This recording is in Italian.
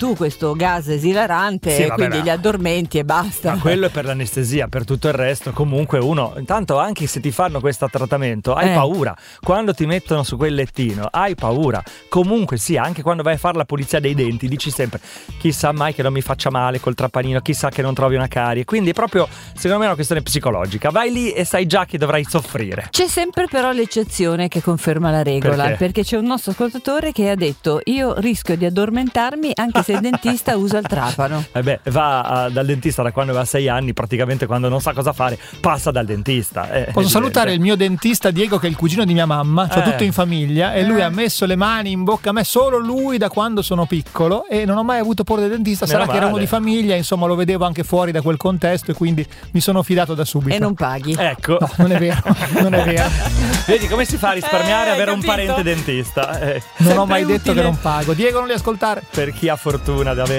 tu questo gas esilarante, Sì, vabbè, quindi li addormenti e basta. Ma quello è per l'anestesia, per tutto il resto comunque uno, intanto anche se ti fanno questo trattamento hai paura, quando ti mettono su quel lettino hai paura, comunque sì, anche quando vai a fare la pulizia dei denti dici sempre chissà mai che non mi faccia male col trappanino, chissà che non trovi una carie, quindi proprio secondo me è una questione psicologica, vai lì e sai già che dovrai soffrire. C'è sempre però l'eccezione che conferma la regola, perché c'è un nostro ascoltatore che ha detto io rischio di addormentarmi anche se il dentista usa il trapano. Va dal dentista da quando aveva 6 anni, praticamente quando non sa cosa fare passa dal dentista. Posso salutare il mio dentista Diego, che è il cugino di mia mamma, c'ho tutto in famiglia, e lui ha messo le mani in bocca a me, solo lui, da quando sono piccolo, e non ho mai avuto paura del dentista. Sarà che era uno di famiglia, insomma lo vedevo anche fuori da quel contesto e quindi mi sono fidato da subito. E non paghi. Ecco. No, non è vero, non è vero. Vedi come si fa a risparmiare avere un parente dentista. Non ho mai detto che non pago. Diego, non li ascoltare. Per chi ha fortuna di avere